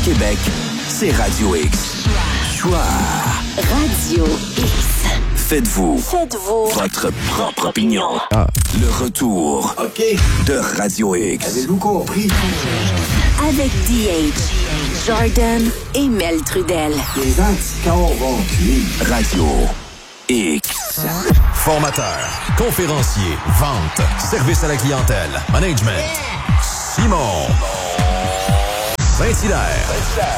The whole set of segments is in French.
Québec, c'est Radio X. Choix. Radio X. Faites-vous votre propre opinion. Le retour de Radio X. Avez-vous compris? Avec DH, Jordan et Mel Trudel. Les anticorps vont cuire. Radio X. Formateur, conférencier, vente, service à la clientèle, management. Simon Saint-Hilaire.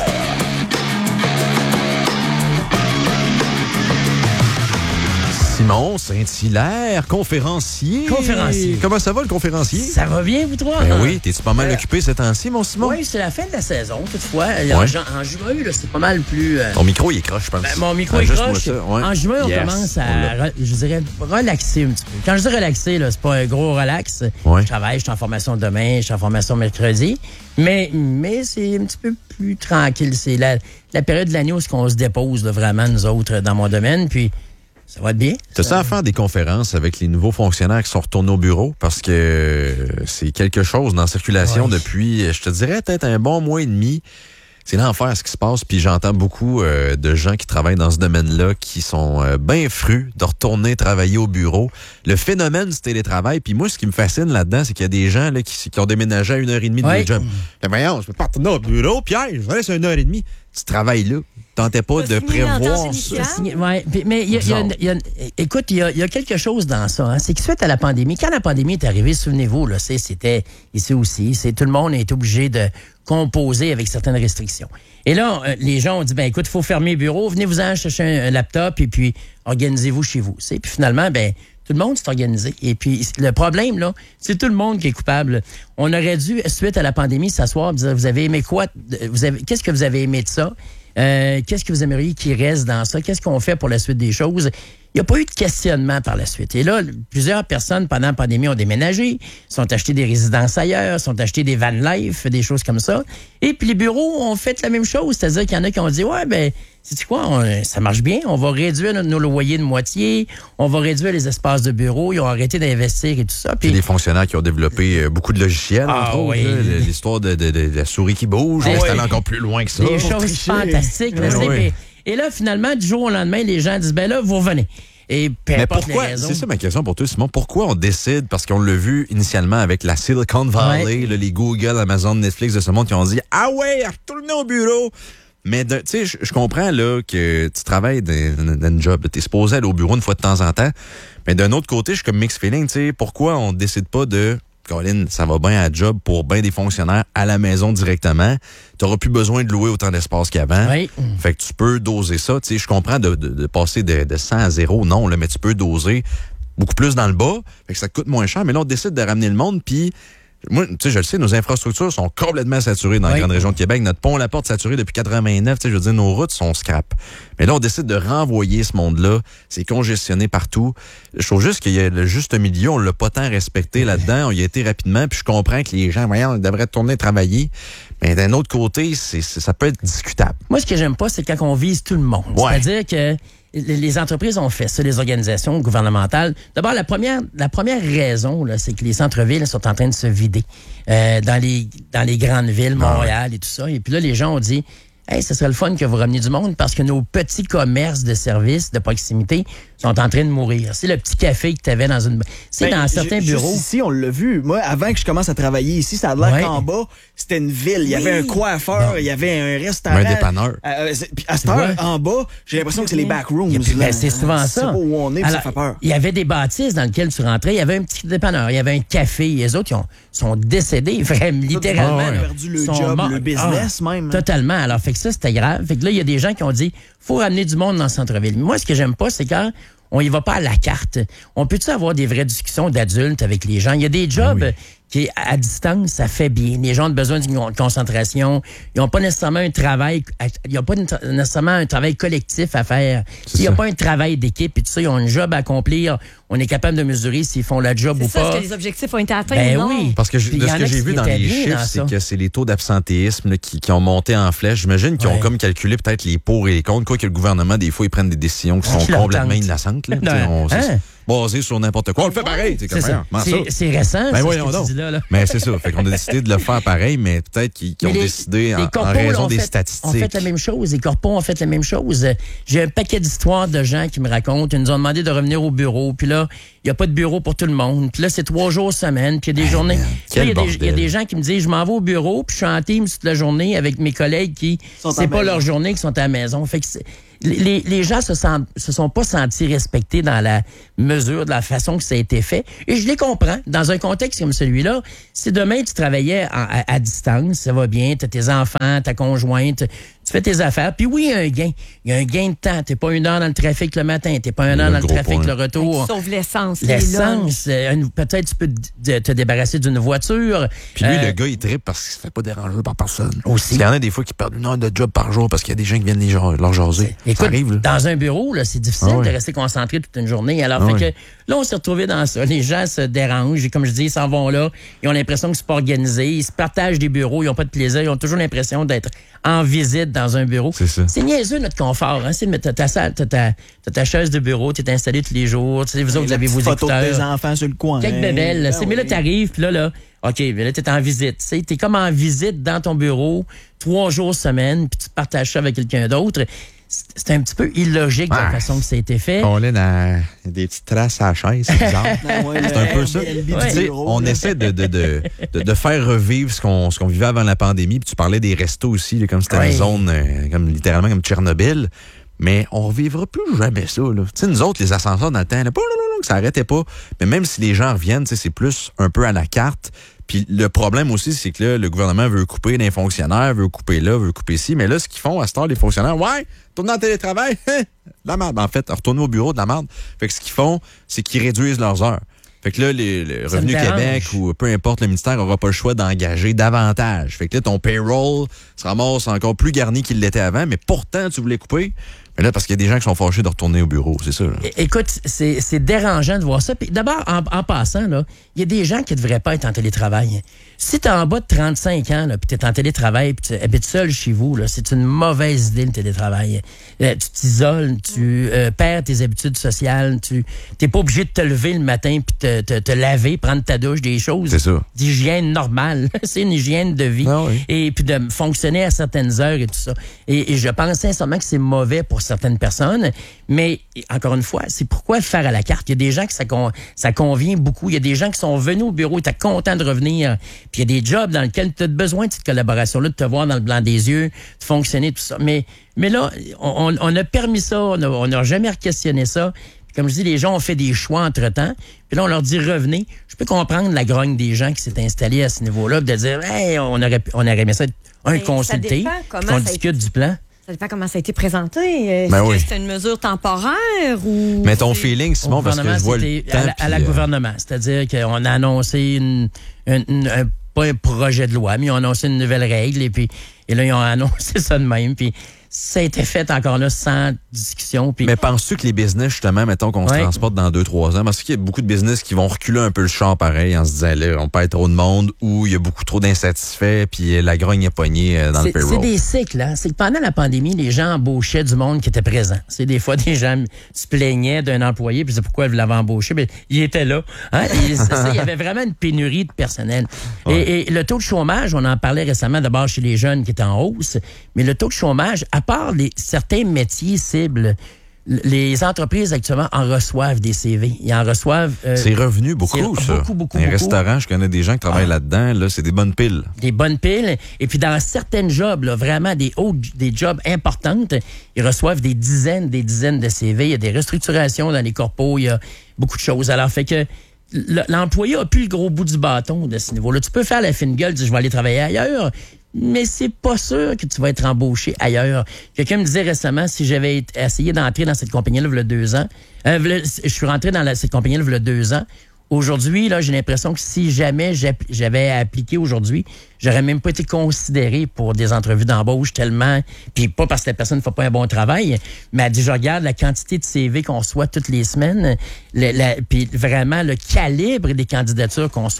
Simon Saint-Hilaire, conférencier. Comment ça va, le conférencier? Ça va bien, vous trois? Ben oui, t'es-tu pas mal occupé ces temps-ci, mon Simon? Oui, c'est la fin de la saison, toutefois. Ouais. En juin, là, c'est pas mal plus... Ton micro, il est croche, je pense. mon micro est juste croche. moi ça, ouais. En juin, on commence à, je dirais, relaxer un petit peu. Quand je dis relaxer, là, c'est pas un gros relax. Ouais. Je travaille, je suis en formation demain, je suis en formation mercredi. Mais c'est un petit peu plus tranquille. C'est la période de l'année où on se dépose, là, vraiment, nous autres, dans mon domaine. Puis, ça va être bien. T'as-tu à faire des conférences avec les nouveaux fonctionnaires qui sont retournés au bureau? Parce que c'est quelque chose dans la circulation depuis, je te dirais, peut-être un bon mois et demi. C'est l'enfer ce qui se passe. Puis j'entends beaucoup de gens qui travaillent dans ce domaine-là qui sont bien frus de retourner travailler au bureau. Le phénomène du télétravail. Puis moi, ce qui me fascine là-dedans, c'est qu'il y a des gens là, qui ont déménagé à 1h30 de leur job. Mais voyons, je peux pas retourner au bureau, Pierre, je vais laisser 1h30. Tu travailles là. Tentais pas de prévoir ça. Ouais, mais écoute, il y a quelque chose dans ça. Hein. C'est que suite à la pandémie, quand la pandémie est arrivée, souvenez-vous, là, c'était ici aussi, tout le monde est obligé de composer avec certaines restrictions. Et là, les gens ont dit, écoute, il faut fermer le bureau, venez-vous-en chercher un laptop et puis organisez-vous chez vous. Puis finalement, tout le monde s'est organisé. Et puis, le problème, là, c'est tout le monde qui est coupable. On aurait dû, suite à la pandémie, s'asseoir et dire, vous avez aimé quoi? Qu'est-ce que vous avez aimé de ça? Qu'est-ce que vous aimeriez qu'il reste dans ça? Qu'est-ce qu'on fait pour la suite des choses? Il n'y a pas eu de questionnement par la suite. Et là, plusieurs personnes, pendant la pandémie, ont déménagé, sont achetés des résidences ailleurs, sont achetés des van life, des choses comme ça. Et puis les bureaux ont fait la même chose. C'est-à-dire qu'il y en a qui ont dit, sais-tu quoi, ça marche bien, on va réduire nos loyers de moitié, on va réduire les espaces de bureau, ils ont arrêté d'investir et tout ça. Puis... Il y a des fonctionnaires qui ont développé beaucoup de logiciels, entre autres. Oui. Là, l'histoire de la souris qui bouge, c'est allé encore plus loin que ça. Des choses fantastiques. Et là, finalement, du jour au lendemain, les gens disent, là, vous revenez. Et mais pourquoi, c'est ça ma question pour toi, Simon, pourquoi on décide, parce qu'on l'a vu initialement avec la Silicon Valley, là, les Google, Amazon, Netflix de ce monde qui ont dit, retournez au bureau. Mais tu sais, je comprends là que tu travailles dans un job, t'es supposé aller au bureau une fois de temps en temps, mais d'un autre côté, je suis comme mixed feeling, tu sais, pourquoi on décide pas de Colin, ça va bien à job pour bien des fonctionnaires à la maison directement. Tu n'auras plus besoin de louer autant d'espace qu'avant. Oui. Fait que tu peux doser ça. Tu sais, je comprends de passer de 100 à 0, non, là, mais tu peux doser beaucoup plus dans le bas. Fait que ça te coûte moins cher. Mais là, on décide de ramener le monde, puis moi, tu sais, je le sais, nos infrastructures sont complètement saturées dans la grande région de Québec. Notre pont La Porte saturé depuis 89. Tu sais, je veux dire, nos routes sont scrap. Mais là, on décide de renvoyer ce monde-là. C'est congestionné partout. Je trouve juste qu'il y a le juste milieu. On l'a pas tant respecté là-dedans. On y a été rapidement. Puis je comprends que les gens, voyons, ils devraient tourner travailler. Mais d'un autre côté, ça peut être discutable. Moi, ce que j'aime pas, c'est quand on vise tout le monde. Ouais. C'est-à-dire que les entreprises ont fait ça, les organisations gouvernementales. D'abord, la première raison, là, c'est que les centres-villes sont en train de se vider dans les grandes villes, Montréal et tout ça. Et puis là, les gens ont dit, ce serait le fun que vous rameniez du monde parce que nos petits commerces de services de proximité sont en train de mourir. C'est le petit café que tu avais dans une... C'est dans certains bureaux. Ici, on l'a vu. Moi, avant que je commence à travailler ici, ça a l'air qu'en bas, c'était une ville. Il y avait un coiffeur, il y avait un restaurant. Un dépanneur. Puis à cette heure, en bas, j'ai l'impression que c'est les backrooms. C'est souvent ça. C'est pas où on est, alors, ça fait peur. Il y avait des bâtisses dans lesquelles tu rentrais. Il y avait un petit dépanneur, il y avait un café. Les autres, sont décédés, vraiment, littéralement. Ils ont perdu le job, le business même. Totalement. Alors, fait que ça, c'était grave. Fait que là, il y a des gens qui ont dit, faut ramener du monde dans le centre-ville. Moi, ce que j'aime pas, c'est quand on y va pas à la carte. On peut-tu avoir des vraies discussions d'adultes avec les gens? Il y a des jobs qui, à distance, ça fait bien. Les gens ont besoin d'une concentration. Ils n'ont pas nécessairement un travail, il n'y a pas nécessairement un travail collectif à faire. Il n'y a pas un travail d'équipe et tout ça. Ils ont un job à accomplir. On est capable de mesurer s'ils font le job ou pas. Est-ce que les objectifs ont été atteints ou non? Oui. Parce que ce que j'ai vu dans les chiffres, c'est que c'est les taux d'absentéisme là, qui ont monté en flèche. J'imagine qu'ils ont comme calculé peut-être les pour et les contre. Quoi que le gouvernement, des fois, ils prennent des décisions qui sont complètement innocentes. Là. basé sur n'importe quoi. On le fait pareil. C'est ça. C'est récent. Ben voyons donc. Mais c'est ça. Fait qu'on a décidé de le faire pareil, mais peut-être qu'ils ont décidé en raison des statistiques. On fait la même chose. Les corpos ont fait la même chose. J'ai un paquet d'histoires de gens qui me racontent. Ils nous ont demandé de revenir au bureau. Puis là, il n'y a pas de bureau pour tout le monde. Puis là, c'est 3 jours semaine. Puis il y a des journées. Il y a des gens qui me disent, je m'en vais au bureau, puis je suis en team toute la journée avec mes collègues qui, c'est pas leur journée, qui sont à la maison. Fait que les gens se sont pas sentis respectés dans la mesure de la façon que ça a été fait. Et je les comprends. Dans un contexte comme celui-là, si demain tu travaillais à distance, ça va bien, tu as tes enfants, ta conjointe, tu fais tes affaires. Puis oui, il y a un gain. Il y a un gain de temps. T'es pas 1 heure dans le trafic le matin, t'es pas 1 heure dans le trafic le retour. Sauf l'essence. L'essence. Peut-être tu peux te débarrasser d'une voiture. Puis lui, le gars, il trippe parce qu'il se fait pas déranger par personne. Aussi. Il y en a des fois qui perdent 1 heure de job par jour parce qu'il y a des gens qui viennent leur jaser. Écoute, ça arrive, là. Dans un bureau, là, c'est difficile de rester concentré toute une journée. Alors, fait que là, on s'est retrouvés dans ça. Les gens se dérangent. Et comme je dis, ils s'en vont là. Ils ont l'impression que c'est pas organisé. Ils se partagent des bureaux. Ils ont pas de plaisir. Ils ont toujours l'impression d'être en visite dans un bureau. C'est niaiseux, notre confort. Hein? T'as ta salle, t'as ta chaise de bureau, t'es installé tous les jours. Vous autres, vous avez vos écouteurs. Photos des enfants sur le coin. Quelques bébelles. Mais là, t'arrives, puis là, OK, mais là, t'es en visite. T'es comme en visite dans ton bureau, 3 jours semaine, puis tu partages ça avec quelqu'un d'autre. C'est un petit peu illogique de la façon que ça a été fait. On est dans des petites traces à la chaise, c'est bizarre. C'est un peu ça. On essaie de faire revivre ce qu'on vivait avant la pandémie. Puis tu parlais des restos aussi, là, comme c'était une zone littéralement comme Tchernobyl. Mais on ne revivra plus jamais ça. Tu sais, nous autres, les ascenseurs dans le temps, ça n'arrêtait pas. Mais même si les gens reviennent, c'est plus un peu à la carte. Puis le problème aussi, c'est que là, le gouvernement veut couper des fonctionnaires, veut couper là, veut couper ci. Mais là, ce qu'ils font à cette heure, les fonctionnaires, tournez en télétravail, la merde. En fait, retournez au bureau de la merde. Fait que ce qu'ils font, c'est qu'ils réduisent leurs heures. Fait que là, le Revenu Québec ou peu importe le ministère n'aura pas le choix d'engager davantage. Fait que là, ton payroll se ramasse encore plus garni qu'il l'était avant, mais pourtant, tu voulais couper. Mais là, parce qu'il y a des gens qui sont fâchés de retourner au bureau, c'est ça. Là. Écoute, c'est dérangeant de voir ça. Puis d'abord, en passant, là, il y a des gens qui ne devraient pas être en télétravail. Si tu es en bas de 35 ans, puis tu es en télétravail, puis tu habites seul chez vous, là, c'est une mauvaise idée, le télétravail. Tu t'isoles, tu perds tes habitudes sociales, tu n'es pas obligé de te lever le matin puis te laver, prendre ta douche, des choses d'hygiène normale. C'est une hygiène de vie. Ah oui. Et puis de fonctionner à certaines heures et tout ça. Et je pense sincèrement que c'est mauvais pour certaines personnes, mais encore une fois, c'est pourquoi le faire à la carte. Il y a des gens que ça convient beaucoup. Il y a des gens qui sont venus au bureau, tu es content de revenir. Puis il y a des jobs dans lesquels tu as besoin de cette collaboration-là, de te voir dans le blanc des yeux, de fonctionner, tout ça. Mais là, on a permis ça, on n'a jamais questionné ça. Puis comme je dis, les gens ont fait des choix entre-temps. Puis là, on leur dit revenez. Je peux comprendre la grogne des gens qui s'est installée à ce niveau-là, de dire hey, on aurait aimé ça consulter, qu'on discute du plan. Ça dépend comment ça a été présenté. Est-ce que c'était une mesure temporaire ou... Mais ton feeling, Simon, parce que je vois le temps... À la gouvernement. C'est-à-dire qu'on a annoncé pas un projet de loi, mais ils ont annoncé une nouvelle règle et là, ils ont annoncé ça de même. Puis ça a été fait encore là sans discussion. Mais penses-tu que les business, justement, mettons qu'on se transporte dans 2-3 ans, parce qu'il y a beaucoup de business qui vont reculer un peu le char pareil en se disant là, on perd trop de monde ou il y a beaucoup trop d'insatisfaits puis la grogne est pognée dans le payroll. C'est des cycles. Hein? C'est que pendant la pandémie, les gens embauchaient du monde qui était présent. C'est des fois des gens se plaignaient d'un employé puis c'est pourquoi ils l'avaient embauché. Mais il était là. Hein? Il y avait vraiment une pénurie de personnel. Ouais. Et le taux de chômage, on en parlait récemment d'abord chez les jeunes qui étaient en hausse, mais le taux de chômage, à part certains métiers cibles, les entreprises actuellement en reçoivent des CV. Ils en reçoivent... c'est revenu beaucoup, ça. Beaucoup. Les restaurants, je connais des gens qui travaillent là-dedans. Là, c'est des bonnes piles. Des bonnes piles. Et puis dans certains jobs, là, vraiment des jobs importantes, ils reçoivent des dizaines de CV. Il y a des restructurations dans les corpos. Il y a beaucoup de choses. Alors, fait que l'employé a plus le gros bout du bâton de ce niveau-là. Tu peux faire la fine gueule, dire je vais aller travailler ailleurs, mais c'est pas sûr que tu vas être embauché ailleurs. Quelqu'un me disait récemment, si j'avais essayé d'entrer dans cette compagnie-là il y a 2 ans, je suis rentré dans cette compagnie-là il y a 2 ans. Aujourd'hui, là, j'ai l'impression que si jamais j'avais appliqué aujourd'hui, j'aurais même pas été considéré pour des entrevues d'embauche tellement, puis pas parce que la personne ne fait pas un bon travail, mais elle dit, je regarde la quantité de CV qu'on reçoit toutes les semaines, puis vraiment le calibre des candidatures qu'on reçoit.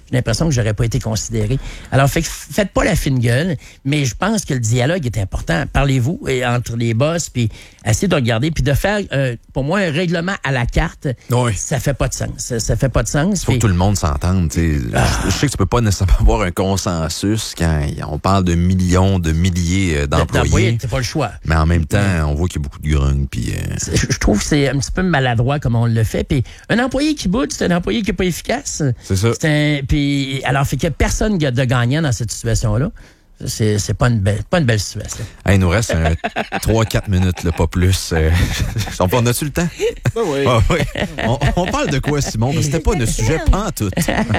j'ai l'impression que j'aurais pas été considéré. Alors, faites pas la fine gueule, mais je pense que le dialogue est important. Parlez-vous entre les boss, puis essayez de regarder, puis de faire, pour moi, un règlement à la carte, ça fait pas de sens. Ça fait pas de sens. Il faut que tout le monde s'entende. Je sais que tu peux pas nécessairement avoir un consensus quand on parle de millions, de milliers d'employés. C'est pas le choix. Mais en même temps, on voit qu'il y a beaucoup de grogne. Puis je trouve que c'est un petit peu maladroit comme on le fait. Puis un employé qui boude, c'est un employé qui est pas efficace. C'est ça. Puis alors, fait que personne de gagnant dans cette situation-là. C'est pas une belle situation. Il nous reste 3-4 minutes, là, pas plus. On a-tu le temps? Oui. Ah, oui. On parle de quoi, Simon? C'était pas le sujet pantoute.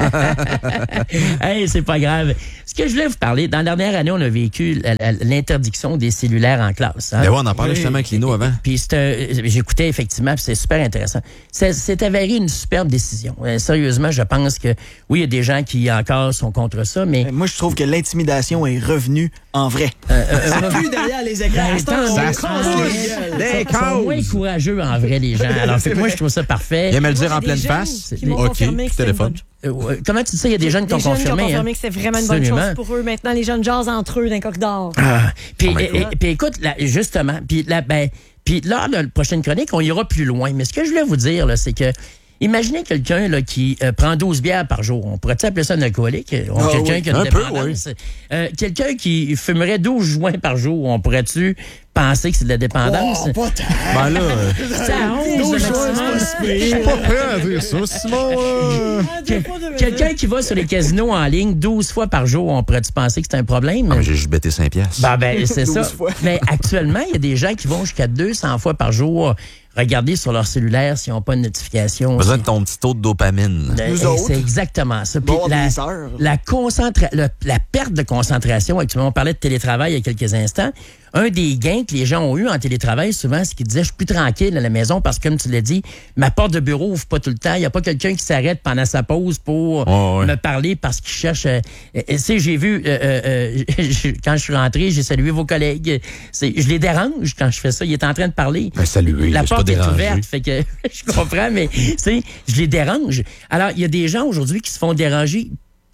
Hey, c'est pas grave. Ce que je voulais vous parler, dans la dernière année, on a vécu l'interdiction des cellulaires en classe. Hein? Ben ouais, on en parlait justement avec Lino avant. Puis j'écoutais effectivement, puis c'est super intéressant. C'est avéré une superbe décision. Sérieusement, je pense que oui, il y a des gens qui encore sont contre ça, mais... Moi, je trouve que l'intimidation est revenue en vrai. Ça pue derrière les écrans. Ils sont moins courageux en vrai, les gens. Alors, moi, je trouve ça parfait. Viens me le dire en pleine face. OK, téléphone. Comment tu sais, il y a des jeunes qui ont confirmé. Que c'est vraiment une bonne chose pour eux. Maintenant, les jeunes jasent entre eux d'un corridor. Puis écoute, justement, puis lors de la prochaine chronique, on ira plus loin. Mais ce que je voulais vous dire, là, c'est que imaginez quelqu'un là, qui prend 12 bières par jour. On pourrait-il appeler ça un alcoolique? Quelqu'un qui a une dépendance. Quelqu'un qui fumerait 12 joints par jour. On pourrait-tu penser que c'est de la dépendance? Oh, pas ben là, c'est à 11 je suis pas prêt à dire ça, Simon. Quelqu'un qui va sur les casinos en ligne 12 fois par jour, on pourrait-tu penser que c'est un problème? J'ai juste bêté 5 piastres. Ben, c'est ça. Fois. Mais actuellement, il y a des gens qui vont jusqu'à 200 fois par jour regarder sur leur cellulaire s'ils n'ont pas de notification. Besoin de ton petit taux de dopamine. C'est exactement ça. Puis la perte de concentration, actuellement, on parlait de télétravail il y a quelques instants. Un des gains que les gens ont eu en télétravail, souvent, c'est qu'ils disaient, je suis plus tranquille à la maison parce que, comme tu l'as dit, ma porte de bureau ouvre pas tout le temps. Il n'y a pas quelqu'un qui s'arrête pendant sa pause pour me parler parce qu'il cherche... tu sais, j'ai vu, quand je suis rentré, j'ai salué vos collègues. Je les dérange quand je fais ça. Il est en train de parler. Saluer, la porte est ouverte, fait que je comprends, mais je les dérange. Alors, il y a des gens aujourd'hui qui se font déranger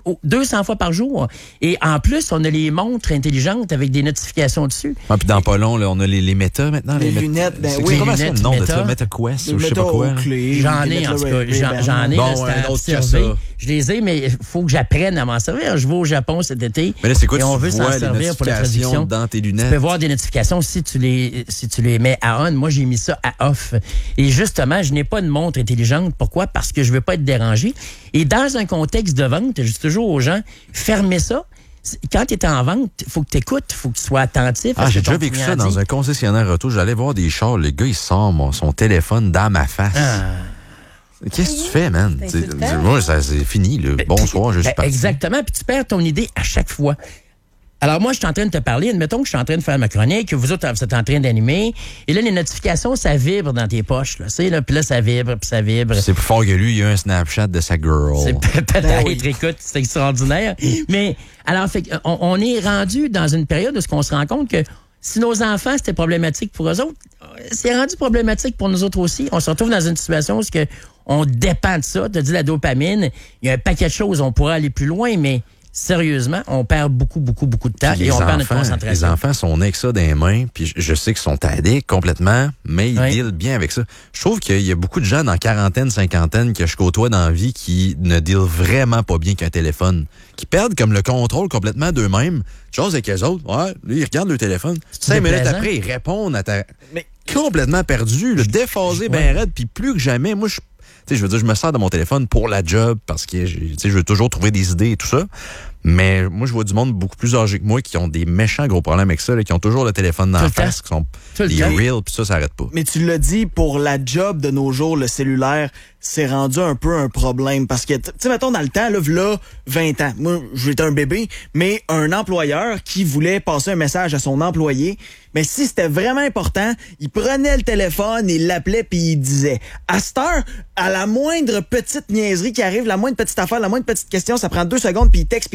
200 fois par jour. Et en plus, on a les montres intelligentes avec des notifications dessus. Ah, puis dans pas long, là, on a les Meta maintenant. Les lunettes, ben oui. Comment c'est le nom de ça? Meta Quest ou je sais pas quoi. J'en ai, en tout cas. J'en ai, c'est à observer. Je les ai, mais il faut que j'apprenne à m'en servir. Je vais au Japon cet été. Mais là, c'est quoi, et on veut s'en servir pour la traduction. Dans tes lunettes? Tu peux voir des notifications si tu les mets à on. Moi, j'ai mis ça à off. Et justement, je n'ai pas de montre intelligente. Pourquoi? Parce que je veux pas être dérangé. Et dans un contexte de vente, je dis toujours aux gens, fermez ça. Quand tu es en vente, il faut que tu écoutes, il faut que tu sois attentif. J'ai déjà vécu ça dans un concessionnaire auto. J'allais voir des chars. Le gars, il sort son téléphone dans ma face. Qu'est-ce que tu fais, man? Moi, c'est fini. Bonsoir, je suis parti. Exactement. Puis tu perds ton idée à chaque fois. Alors, moi, je suis en train de te parler. Admettons que je suis en train de faire ma chronique, que vous autres, vous êtes en train d'animer. Et là, les notifications, ça vibre dans tes poches. Puis là, ça vibre, puis ça vibre. C'est plus fort que lui. Il y a un Snapchat de sa girl. C'est peut-être, écoute, c'est extraordinaire. Mais, alors, on est rendu dans une période où on se rend compte que si nos enfants, c'était problématique pour eux autres, c'est rendu problématique pour nous autres aussi. On se retrouve dans une situation où on dépend de ça. Tu as dit la dopamine. Il y a un paquet de choses. On pourrait aller plus loin, mais sérieusement, on perd beaucoup de temps et on perd notre concentration. Les enfants sont nés avec ça dans les mains, puis je sais qu'ils sont addicts complètement, mais ils dealent bien avec ça. Je trouve qu'il y a beaucoup de gens dans quarantaine, cinquantaine que je côtoie dans la vie qui ne dealent vraiment pas bien qu'un téléphone, qui perdent comme le contrôle complètement d'eux-mêmes. Chose avec les autres, ils regardent le téléphone. 5 minutes après, ils répondent à ta... Mais complètement perdu, déphasé, ben raide, puis plus que jamais, moi, je veux dire, je me sers de mon téléphone pour la job parce que je veux toujours trouver des idées et tout ça. Mais moi, je vois du monde beaucoup plus âgé que moi qui ont des méchants gros problèmes avec ça, là, qui ont toujours le téléphone dans la face, qui sont des reels, puis ça arrête pas. Mais tu l'as dit, pour la job de nos jours, le cellulaire, c'est rendu un peu un problème. Parce que, tu sais, mettons, dans le temps, là, 20 ans, moi, j'étais un bébé, mais un employeur qui voulait passer un message à son employé, mais si c'était vraiment important, il prenait le téléphone, il l'appelait, puis il disait, à cette heure, à la moindre petite niaiserie qui arrive, la moindre petite affaire, la moindre petite question, ça prend 2 secondes, puis il texte.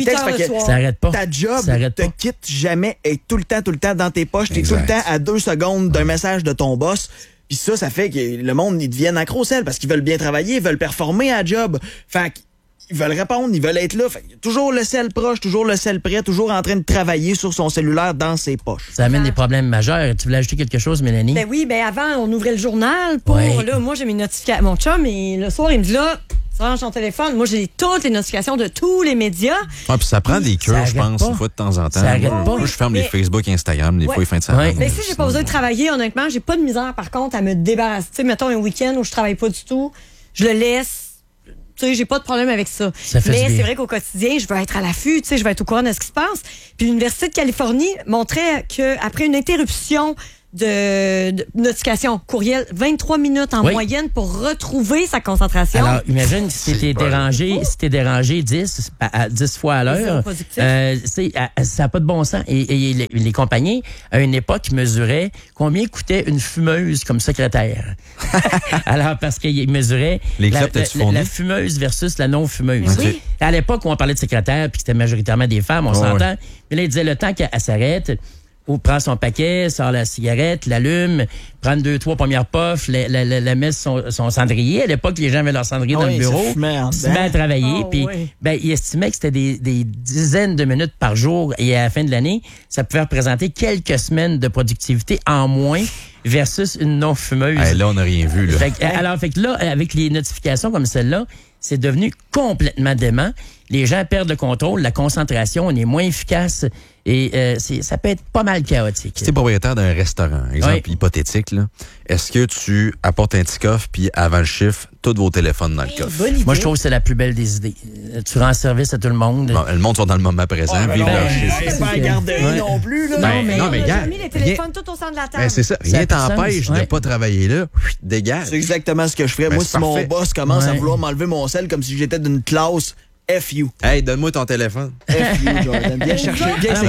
Ça arrête pas. Ta job te quitte jamais, et tout le temps dans tes poches. T'es tout le temps à 2 secondes d'un message de ton boss. Puis ça fait que le monde, ils deviennent accro-sel parce qu'ils veulent bien travailler, ils veulent performer à la job. Fait ils veulent répondre, ils veulent être là. Fait, toujours le sel proche, toujours le sel prêt, toujours en train de travailler sur son cellulaire dans ses poches. Ça amène des problèmes majeurs. Tu voulais ajouter quelque chose, Mélanie? Ben oui, avant, on ouvrait le journal pour... Là, moi, j'ai mes notifications. Mon chum, le soir, il me dit là... Tu ranges ton téléphone. Moi, j'ai toutes les notifications de tous les médias. Ouais, puis ça prend des cures, je pense, une fois de temps en temps. Ça arrête pas. Moi, je ferme les Facebook, Instagram, des fois, les fins de semaine. Mais si j'ai pas besoin de travailler, honnêtement, j'ai pas de misère, par contre, à me débarrasser. Tu sais, mettons un week-end où je travaille pas du tout, je le laisse. Tu sais, j'ai pas de problème avec ça. Mais c'est vrai qu'au quotidien, je veux être à l'affût, tu sais, je veux être au courant de ce qui se passe. Puis l'Université de Californie montrait qu'après une interruption de notification courriel, 23 minutes en moyenne pour retrouver sa concentration. Alors, imagine si t'es dérangé 10 fois à l'heure. Ça n'a pas de bon sens. Et les compagnies, à une époque, mesuraient combien coûtait une fumeuse comme secrétaire. Alors, parce qu'ils mesuraient la fumeuse versus la non-fumeuse. Oui. À l'époque où on parlait de secrétaire, puis que c'était majoritairement des femmes, on s'entend. Mais là, ils disaient le temps qu'elle s'arrête, ou prend son paquet, sort la cigarette, l'allume, prend 2-3 premières puffs, la met son cendrier. À l'époque, les gens avaient leur cendrier dans le bureau. Ils se met à travailler. Puis, il estimait que c'était des dizaines de minutes par jour. Et à la fin de l'année, ça pouvait représenter quelques semaines de productivité en moins versus une non-fumeuse. Là, on n'a rien vu. Là. Fait que là, avec les notifications comme celle-là, c'est devenu complètement dément. Les gens perdent le contrôle, la concentration, on est moins efficace et ça peut être pas mal chaotique. Si t'es propriétaire d'un restaurant, exemple hypothétique, là, est-ce que tu apportes un petit coffre puis avant le chiffre, tous vos téléphones dans le coffre? Moi, je trouve que c'est la plus belle des idées. Tu rends service à tout le monde. Bon, le monde sont dans le moment présent, vivent leur chiffre. C'est pas à garder non plus. Là. Non, mais j'ai mis les téléphones tout au centre de la table. C'est ça. Rien t'empêche de pas travailler là. Dégage. C'est exactement ce que je ferais. Moi, si mon boss commence à vouloir m'enlever mon sel comme si j'étais d'une classe, FU. Hey, donne-moi ton téléphone. FU, Jordan. Viens chercher.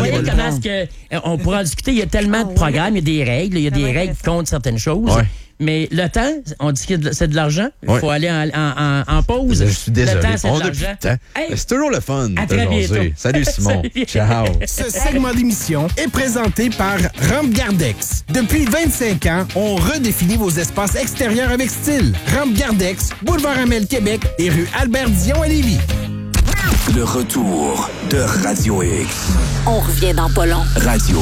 On pourra en discuter. Il y a tellement de programmes, il y a des règles. Il y a des règles contre certaines choses. Ouais. Mais le temps, on dit que c'est de l'argent. Il faut aller en pause. Je suis désolé. Le temps, c'est de l'argent. Hey, c'est toujours le fun. À très bientôt. Salut Simon. Ciao. Ce segment d'émission est présenté par Rampe-Gardex. Depuis 25 ans, on redéfinit vos espaces extérieurs avec style. Rampe-Gardex, boulevard Amel, Québec et rue Albert-Dion à Lévis. Le retour de Radio X. On revient dans pas long. Radio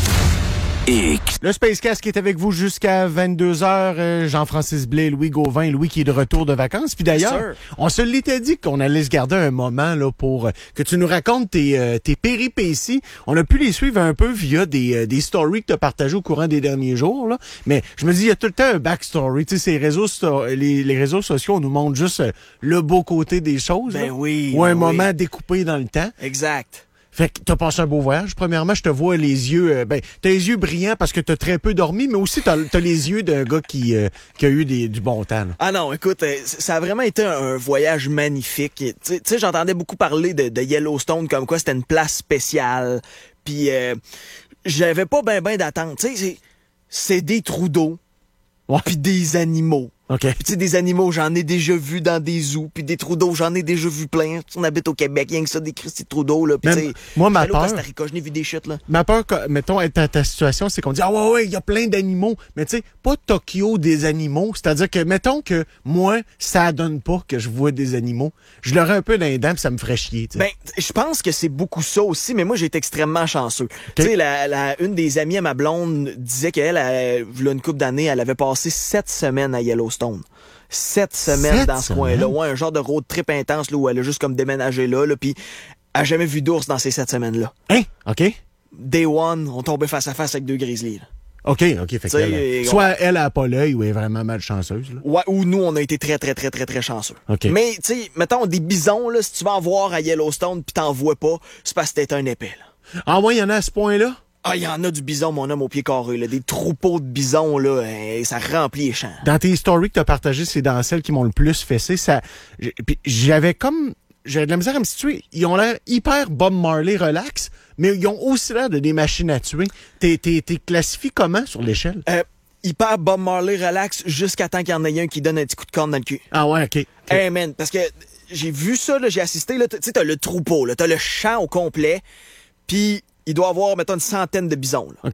X. Le Spacecast qui est avec vous jusqu'à 22h. Jean-Francis Blais, Louis Gauvin, Louis qui est de retour de vacances. Puis d'ailleurs, on se l'était dit qu'on allait se garder un moment là pour que tu nous racontes tes péripéties. On a pu les suivre un peu via des stories que tu as partagées au courant des derniers jours. Là. Mais je me dis, il y a tout le temps un backstory. Tu sais, les réseaux sociaux, on nous montrent juste le beau côté des choses. Ben là, oui. ou un moment découpé dans le temps. Exact. Fait que t'as passé un beau voyage. Premièrement, je te vois les yeux... t'as les yeux brillants parce que t'as très peu dormi, mais aussi t'as les yeux d'un gars qui a eu du bon temps. Là. Ah non, écoute, ça a vraiment été un voyage magnifique. Tu sais, j'entendais beaucoup parler de Yellowstone comme quoi c'était une place spéciale. Puis j'avais pas ben d'attente. Tu sais, c'est des trous d'eau, puis des animaux. Okay. Puis tu sais, des animaux, j'en ai déjà vu dans des zoos, puis des trous d'eau, j'en ai déjà vu plein. On habite au Québec, rien que ça, des cristaux de trous d'eau, là. Puis tu sais, moi, ma peur... Costa Rica, je n'ai vu des chutes, là. Ma peur, mettons, être dans ta situation, c'est qu'on dit, ah ouais, il y a plein d'animaux. Mais tu sais, pas Tokyo des animaux. C'est-à-dire que, mettons que moi, ça donne pas que je vois des animaux. Je l'aurais un peu dans les dents, puis ça me ferait chier, t'sais. Ben, je pense que c'est beaucoup ça aussi, mais moi, j'ai été extrêmement chanceux. Okay. Tu sais, une des amies à ma blonde disait qu'elle, il y a une couple d'années, elle avait passé 7 semaines à Yellowstone. 7 semaines dans ce coin-là. Ouais, un genre de road trip intense là, où elle a juste comme déménagé là puis elle a jamais vu d'ours dans ces 7 semaines-là. Hein? OK. Day one, on tombait face à face avec 2 grizzlies. Là. OK. Fait que soit elle a pas l'œil ou elle est vraiment malchanceuse. Là. Ouais, ou nous, on a été très, très, très, très, très chanceux. Okay. Mais, tu sais, mettons, des bisons, là, si tu vas en voir à Yellowstone pis t'en vois pas, c'est parce que t'es un épais, là. Ah ouais, il y en a à ce point-là? Ah, il y en a du bison, mon homme, au pied carré, là. Des troupeaux de bisons, là, ça remplit les champs. Dans tes stories que t'as partagées, c'est dans celles qui m'ont le plus fessé. J'avais de la misère à me situer. Ils ont l'air hyper Bob Marley relax, mais ils ont aussi l'air de des machines à tuer. T'es classifié comment sur l'échelle? Hyper Bob Marley relax jusqu'à temps qu'il y en ait un qui donne un petit coup de corne dans le cul. Ah ouais, OK. Hey man, parce que j'ai vu ça, là, j'ai assisté, là, tu sais, t'as le troupeau, là, t'as le champ au complet, puis il doit avoir, mettons, une centaine de bisons, là. OK.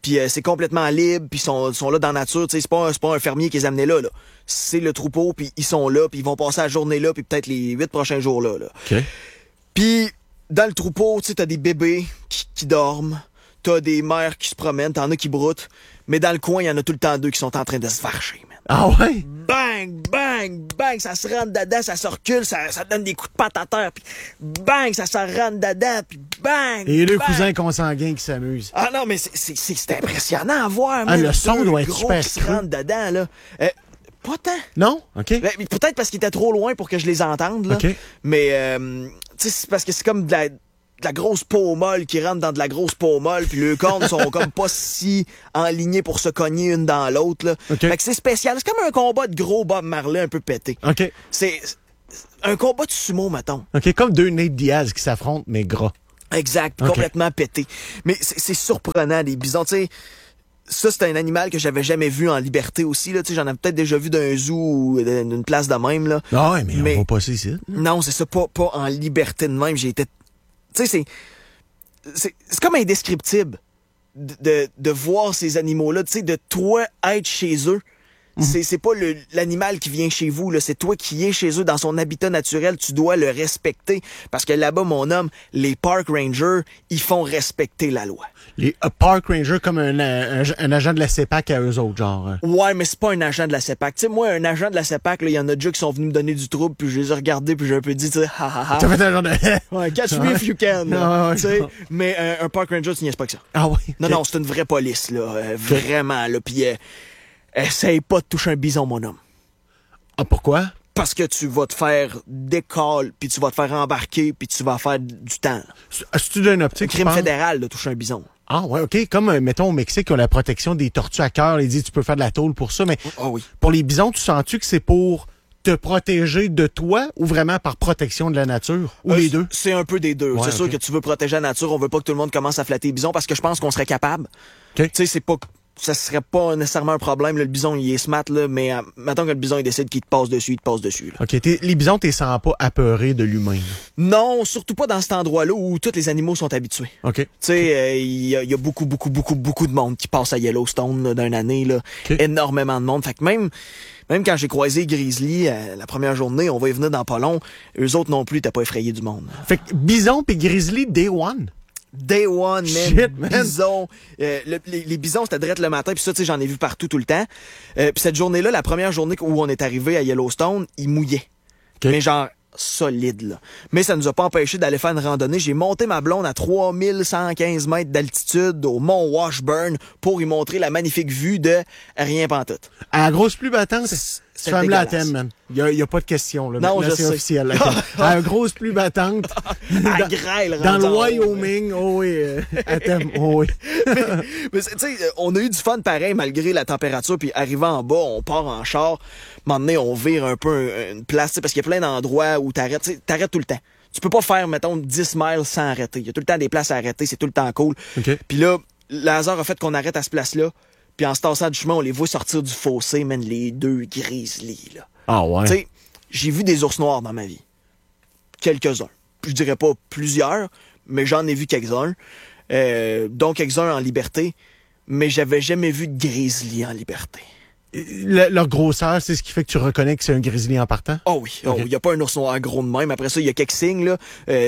Puis c'est complètement libre, puis ils sont là dans la nature. C'est pas un fermier qui les a amenés là. C'est le troupeau, puis ils sont là, puis ils vont passer la journée là, puis peut-être les 8 prochains jours là. OK. Puis dans le troupeau, tu sais, t'as des bébés qui dorment, t'as des mères qui se promènent, t'en as qui broutent, mais dans le coin, il y en a tout le temps 2 qui sont en train de se varcher, man. Ah ouais? Bang, bang, bang, ça se rentre dedans, ça se recule, ça donne des coups de patte à terre, puis bang, ça se rentre dedans, puis bang. Et le bang. cousin consanguin qui s'amuse. Ah non, mais c'est impressionnant à voir. Ah, le son doit être gros super qui se creux. rentrent dedans, là. Pas tant. Non? OK. Ben, peut-être parce qu'il était trop loin pour que je les entende, là. OK. Mais, tu sais, c'est parce que c'est comme de la grosse peau molle qui rentre dans de la grosse peau molle, puis les cornes sont comme pas si enlignées pour se cogner une dans l'autre, là. OK. Fait que c'est spécial. C'est comme un combat de gros Bob Marley un peu pété. OK. C'est un combat de sumo, mettons. OK, comme 2 Nate Diaz qui s'affrontent, mais gras. Exact, OK. complètement pété. Mais c'est surprenant, les bisons, tu sais. Ça, c'est un animal que j'avais jamais vu en liberté aussi, là. Tu sais, j'en ai peut-être déjà vu d'un zoo ou d'une place de même, là. Ah ouais, mais on va passer ici. Non, c'est ça, pas en liberté de même. J'ai été... Tu sais, c'est comme indescriptible de voir ces animaux-là, tu sais, de toi être chez eux. C'est pas l'animal qui vient chez vous, là, c'est toi qui es chez eux dans son habitat naturel, tu dois le respecter. Parce que là-bas, mon homme, les park rangers, ils font respecter la loi. Les park rangers comme un agent de la CEPAC à eux autres, genre. Ouais, mais c'est pas un agent de la CEPAC. Tu sais, moi, un agent de la CEPAC, il y en a déjà qui sont venus me donner du trouble, puis je les ai regardés, puis j'ai un peu dit, tu sais, ha ha ha. T'as fait un genre de... Ouais, catch me if you can. Ouais, Tu sais, mais un park ranger, tu niaises pas que ça. Ah oui. Non, non, c'est une vraie police, là. Vraiment, là. Puis essaye pas de toucher un bison, mon homme. Ah, pourquoi? Parce que tu vas te faire décoller, puis tu vas te faire embarquer, puis tu vas faire du temps. As-tu d'une C'est un optique? crime fédéral de toucher un bison. Ah ouais, OK. Comme, mettons, au Mexique, on a la protection des tortues à cœur. Ils disent tu peux faire de la tôle pour ça, mais Ah oui. pour les bisons, tu sens-tu que c'est pour te protéger de toi ou vraiment par protection de la nature? Ou les deux? C'est un peu des deux. Ouais, C'est sûr ok. que tu veux protéger la nature, on veut pas que tout le monde commence à flatter les bisons, parce que je pense qu'on serait capable. OK. Tu sais, c'est pas... Ça serait pas nécessairement un problème, là, le bison, il est smart, là, mais mettons que le bison, il décide qu'il te passe dessus, il te passe dessus. Là. OK. Les bisons, t'es sens pas apeurés de l'humain. Là. Non, surtout pas dans cet endroit-là où tous les animaux sont habitués. OK. Tu sais, il y a beaucoup de monde qui passe à Yellowstone là, d'une année, là. OK. Énormément de monde. Fait que même quand j'ai croisé Grizzly la première journée, on va y venir dans pas long, eux autres non plus, t'as pas effrayé du monde. Fait que bison pis grizzly, day one. Day one, man. Shit, man. Bison. Les bisons, c'était direct le matin, puis ça, tu sais, j'en ai vu partout tout le temps. Puis cette journée-là, la première journée où on est arrivé à Yellowstone, il mouillait. OK. Mais genre solide, là. Mais ça nous a pas empêché d'aller faire une randonnée. J'ai monté ma blonde à 3115 mètres d'altitude au mont Washburn pour lui montrer la magnifique vue de rien pantoute. À la grosse pluie battante, C'est tu fermes la dégueulasse. thème, man. Il y a pas de question, là. Non, Maintenant, je c'est sais. officiel. Là. À la grosse pluie battante. À grêle, Dans le rendu en haut. Wyoming, oh oui, à thème, oh oui. Mais tu sais, on a eu du fun pareil malgré la température, puis arrivant en bas, on part en char. À un moment donné, on vire un peu une place, tu sais, parce qu'il y a plein d'endroits où t'arrêtes, tu sais, t'arrêtes tout le temps. Tu peux pas faire, mettons, 10 miles sans arrêter. Il y a tout le temps des places à arrêter, c'est tout le temps cool. OK. Puis là, le hasard a fait qu'on arrête à ce place-là, puis en se tassant du chemin, on les voit sortir du fossé, man, les deux grizzlies, là. Ah ouais. Tu sais, j'ai vu des ours noirs dans ma vie. Quelques-uns. Je dirais pas plusieurs, mais j'en ai vu quelques-uns. Donc quelques-uns en liberté, mais j'avais jamais vu de grizzly en liberté. Leur grosseur, c'est ce qui fait que tu reconnais que c'est un grizzly en partant? Oh oui, Ok. il y a pas un ours noir gros de même. Après ça, il y a quelques signes, là.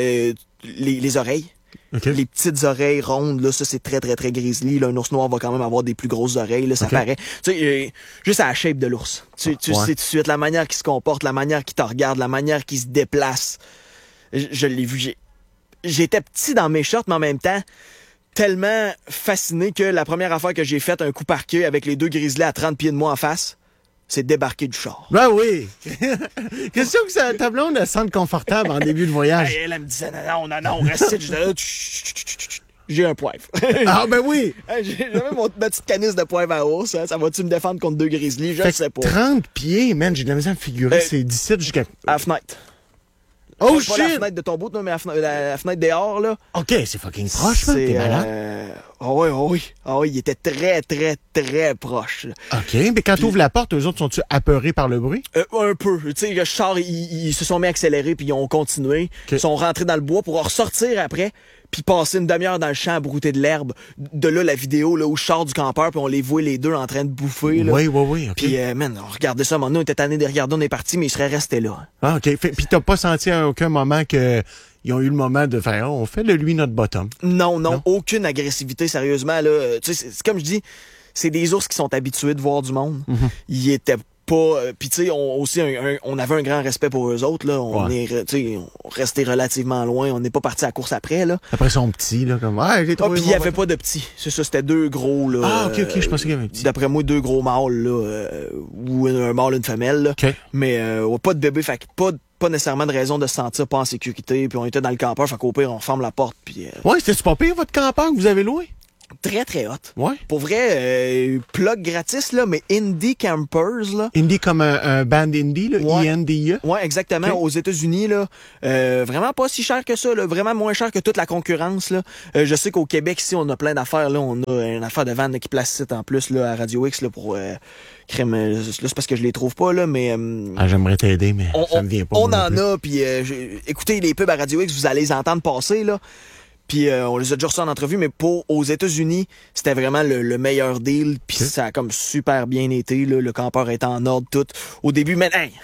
Les oreilles. OK. Les petites oreilles rondes, là, ça c'est très très très grizzly. Là, un ours noir va quand même avoir des plus grosses oreilles, là, ça Ok. paraît. Tu sais, juste à la shape de l'ours. Tu Ouais. sais tout de suite la manière qu'il se comporte, la manière qu'il te regarde, la manière qu'il se déplace. Je l'ai vu. J'étais petit dans mes shorts, mais en même temps tellement fasciné que la première affaire que j'ai faite, un coup par queue avec les deux grizzlies à 30 pieds de moi en face, c'est débarquer du char. Ben oui! Question que ta blonde elle se sente confortable en début de voyage. Hey, elle me disait non, reste ici. J'étais là, j'ai un poivre. Ah ben oui! J'avais ma petite canisse de poivre à ours. Hein. Ça va-tu me défendre contre deux grizzlies? Je Fait ne que sais pas. 30 pieds, man, j'ai de la misère à me figurer. C'est d'ici jusqu'à... À la fenêtre. Oh Pas la shit! fenêtre de ton bout, mais la fenêtre dehors, là. OK, c'est fucking proche, man. T'es malade. Ah oui, il était très, très, très proche. Là. OK, mais quand t'ouvres la porte, eux autres sont-tu apeurés par le bruit? Un peu. Tu sais, le char, ils se sont mis à accélérer puis ils ont continué. Ok. Ils sont rentrés dans le bois pour en ressortir après. puis passer une demi-heure dans le champ à brouter de l'herbe. De là, la vidéo là, où je sors du campeur, puis on les voit les deux en train de bouffer. Là. Oui. Okay. Puis, man, on regardait ça. On était tanné de regarder, on est parti, mais ils seraient restés là. Ah, OK. Puis t'as pas senti à aucun moment que ils ont eu le moment de faire, on fait de lui notre bottom. Non, aucune agressivité, sérieusement. Là. Tu sais, c'est comme je dis, c'est des ours qui sont habitués de voir du monde. Mm-hmm. Ils étaient pas... Puis tu sais, on avait un grand respect pour eux autres. Là. On restait relativement loin. On n'est pas parti à la course après. Là. Après, ils sont petits. Là, comme, puis il n'y avait pas de petits. C'est ça, c'était deux gros. Là, ah, OK, je pensais qu'il y avait un petit. D'après moi, deux gros mâles. Là, ou un mâle, une femelle. Là. Okay. Mais pas de bébé. Fait que pas nécessairement de raison de se sentir pas en sécurité. Puis on était dans le campeur. Fait qu'au pire, on ferme la porte. Puis, ouais, c'était-tu pas pire, votre campeur que vous avez loué? Très, très hot. Ouais. Pour vrai, plug gratis, là, mais Indie Campers, là. Indie comme un band indie, là, ouais. INDIE. Ouais, exactement. Okay. Aux États-Unis, là, vraiment pas si cher que ça, là, vraiment moins cher que toute la concurrence, là. Je sais qu'au Québec, ici, on a plein d'affaires, là. On a une affaire de van là, qui place site en plus, là, à Radio X, là, pour, crème. Là, c'est parce que je les trouve pas, là, mais, j'aimerais t'aider, mais ça me vient pas. On en a, puis, écoutez les pubs à Radio X, vous allez les entendre passer, là. Puis on les a déjà reçus en entrevue, mais aux États-Unis, c'était vraiment le meilleur deal. Puis ça a comme super bien été. Là, le campeur est en ordre, tout. Au début, mais hey,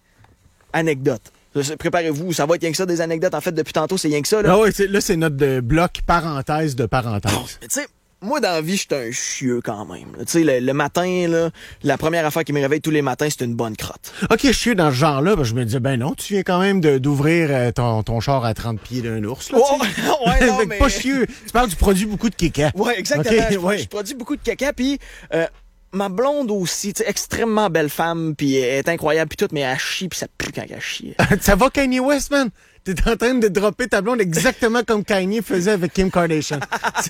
anecdote. Préparez-vous, ça va être rien que ça, des anecdotes. En fait, depuis tantôt, c'est rien que ça. Là, ah oui, là c'est notre bloc parenthèse de parenthèse. Tu sais, moi, dans la vie, j'étais un chieux quand même. Tu sais, le matin, là, la première affaire qui me réveille tous les matins, c'est une bonne crotte. OK, chieux dans ce genre-là, je me disais, ben non, tu viens quand même d'ouvrir ton char à 30 pieds d'un ours. Là, ouais, non, mais... Pas chieux. Tu parles, tu produis beaucoup de caca. Ouais, exactement. Okay, je produis beaucoup de caca, puis... ma blonde aussi, tu sais, extrêmement belle femme, puis elle est incroyable, puis tout, mais elle chie, puis ça pue quand elle chie. Ça va, Kanye West, man? T'es en train de dropper ta blonde exactement comme Kanye faisait avec Kim Kardashian.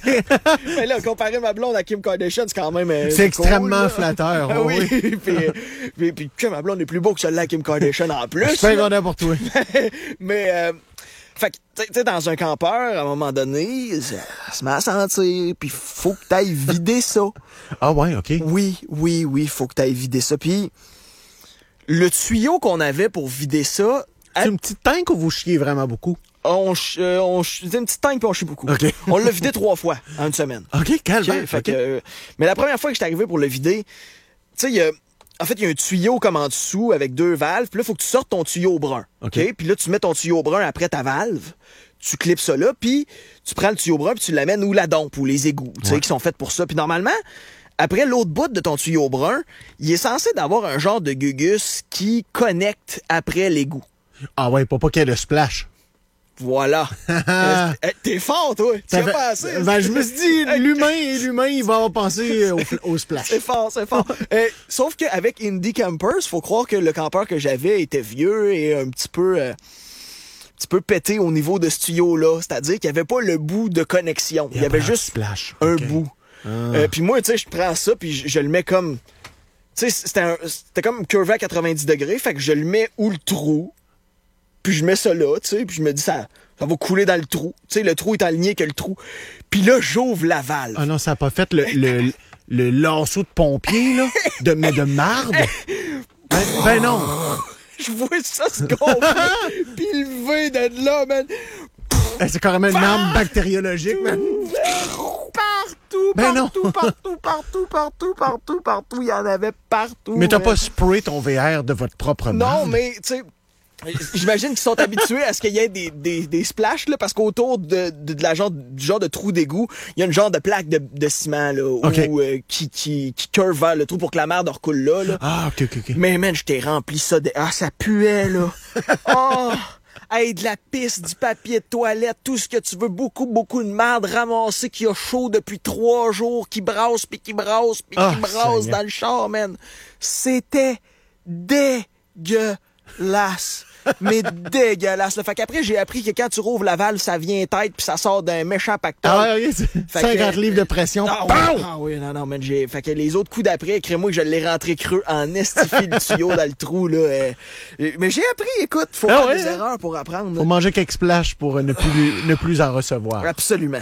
Mais là, comparer ma blonde à Kim Kardashian, c'est quand même... c'est extrêmement cool, flatteur. Ah, oui. puis que ma blonde est plus beau que celle-là à Kim Kardashian en plus. Je suis bien content pour toi. mais fait que, tu sais, dans un campeur, à un moment donné, ça se met à sentir, puis faut que t'ailles vider ça. Ah ouais, OK. Oui, faut que t'ailles vider ça. Puis le tuyau qu'on avait pour vider ça... C'est une petite tank ou vous chiez vraiment beaucoup? C'est une petite tank puis on chie beaucoup. Okay. On l'a vidé 3 fois en une semaine. OK, calme. Okay. Mais la première fois que j'étais arrivé pour le vider, tu sais, il y a un tuyau comme en dessous avec 2 valves. Puis là, il faut que tu sortes ton tuyau brun. OK? Puis là, tu mets ton tuyau brun après ta valve. Tu clips ça là, puis tu prends le tuyau brun puis tu l'amènes où la dompe ou les égouts, tu sais, qui sont faits pour ça. Puis normalement, après l'autre bout de ton tuyau brun, il est censé d'avoir un genre de gugus qui connecte après l'égout. Ah ouais, pour pas qu'il y ait de splash. Voilà. T'es fort, toi. Tu as pensé. Ben, je me suis dit, l'humain, il va avoir pensé au splash. C'est fort. Sauf qu'avec Indie Campers, faut croire que le campeur que j'avais était vieux et un petit peu pété au niveau de ce tuyau-là. C'est-à-dire qu'il n'y avait pas le bout de connexion. Il y avait juste splash. Un bout. Puis moi, tu sais, je prends ça puis je le mets comme... Tu sais, c'était comme curvé à 90 degrés. Fait que je le mets où le trou. Puis je mets ça là, tu sais, puis je me dis, ça va couler dans le trou. Tu sais, le trou est aligné que le trou. Puis là, j'ouvre la valve. Ah non, ça n'a pas fait le lasso de pompier, là, de marde. Ben non. Je vois ça se gonfler, puis lever de là, man. C'est carrément une arme bactériologique, man. Partout. Il y en avait partout. Mais t'as pas sprayé ton VR de votre propre marde? Non, mais, tu sais... J'imagine qu'ils sont habitués à ce qu'il y ait des splashs, là, parce qu'autour du genre de trou d'égout, il y a une genre de plaque de ciment, là, qui curve vers le trou pour que la merde recoule là. Ah, OK. Mais, man, je t'ai rempli ça ça puait, là. Oh! Hey, de la pisse, du papier de toilette, tout ce que tu veux, beaucoup de merde ramassée qui a chaud depuis 3 jours, qui brasse qui brasse dans le char, man. C'était dégueulasse. Mais dégueulasse. Là. Fait qu'après, j'ai appris que quand tu rouvres la valve, ça vient tête puis ça sort d'un méchant pactole. Ah oui, 50 livres de pression. Non, man, fait que les autres coups d'après, crée-moi que je l'ai rentré creux en estifie le tuyau dans le trou, là. Mais j'ai appris, écoute, faut faire des erreurs pour apprendre. Faut manger quelques splash pour ne plus en recevoir. Absolument.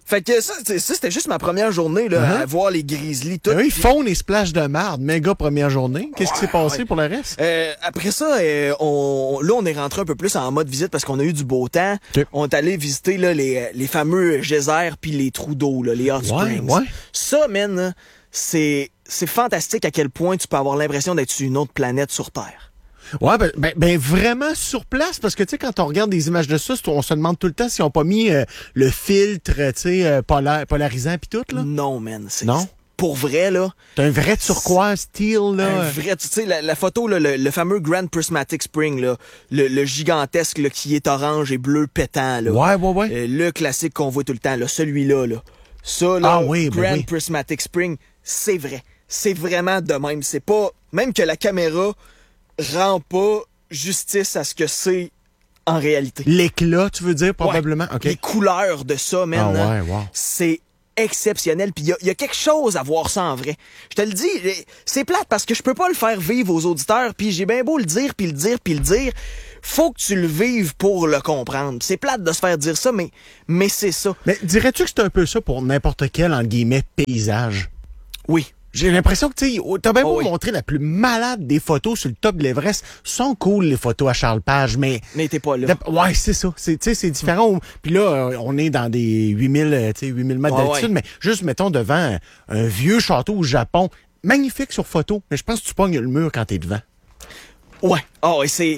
Fait que ça, c'était juste ma première journée là, à voir les grizzlies. Tout, ils font les splashs de marde. Méga première journée. Qu'est-ce qui s'est passé pour le reste? Après ça, on est rentré un peu plus en mode visite parce qu'on a eu du beau temps. Okay. On est allé visiter là, les fameux geysers puis les trous d'eau, là, les hot springs. Ouais. Ça, man, c'est fantastique à quel point tu peux avoir l'impression d'être sur une autre planète sur Terre. Ouais, ben vraiment sur place, parce que tu sais, quand on regarde des images de ça, on se demande tout le temps s'ils ont pas mis le filtre, tu sais, polarisant pis tout, là. Non, man. Non? Pour vrai, là. T'as un vrai turquoise steel, là. Un vrai, tu sais, la photo, là, le fameux Grand Prismatic Spring, là, le gigantesque, là, qui est orange et bleu pétant, là. Ouais. Le classique qu'on voit tout le temps, là, celui-là, là. Ça, là, Grand Prismatic Spring, c'est vrai. C'est vraiment de même. C'est pas, même que la caméra rend pas justice à ce que c'est en réalité. L'éclat, tu veux dire, probablement? Ouais. Okay. Les couleurs de ça, man, c'est exceptionnel. Puis il y a quelque chose à voir ça en vrai. Je te le dis, c'est plate parce que je peux pas le faire vivre aux auditeurs, puis j'ai bien beau le dire, puis le dire, puis le dire. Faut que tu le vives pour le comprendre. C'est plate de se faire dire ça, mais c'est ça. Mais dirais-tu que c'est un peu ça pour n'importe quel, entre guillemets, paysage? Oui. J'ai l'impression que, tu sais, t'as bien beau montrer la plus malade des photos sur le top de l'Everest. Sont cool, les photos à Charles Page, mais t'es pas là. Ouais, c'est ça. Tu sais, c'est différent. Puis là, on est dans des 8000 mètres d'altitude, mais juste, mettons, devant un vieux château au Japon. Magnifique sur photo, mais je pense que tu pognes le mur quand t'es devant. Ouais. C'est